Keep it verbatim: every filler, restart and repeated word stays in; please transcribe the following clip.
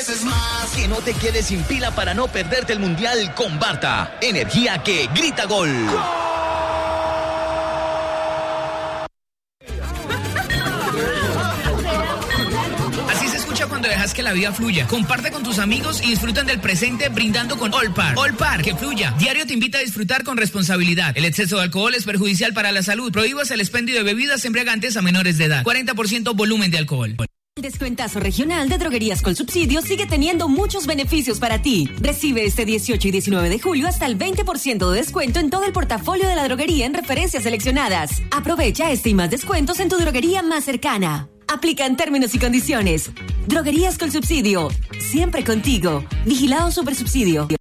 veces más. Que no te quedes sin pila para no perderte el Mundial con Barta. Energía que grita gol. Así se escucha cuando dejas que la vida fluya. Comparte con tus amigos y disfrutan del presente brindando con All Par. All Par, que fluya. Diario te invita a disfrutar con responsabilidad. El exceso de alcohol es perjudicial para la salud. Prohíbas el expendio de bebidas embriagantes a menores de edad. cuarenta por ciento volumen de alcohol. El descuentazo regional de Droguerías Colsubsidio sigue teniendo muchos beneficios para ti. Recibe este dieciocho y diecinueve de julio hasta el veinte por ciento de descuento en todo el portafolio de la droguería en referencias seleccionadas. Aprovecha este y más descuentos en tu droguería más cercana. Aplican términos y condiciones. Droguerías Colsubsidio. Siempre contigo. Vigilado Supersubsidio.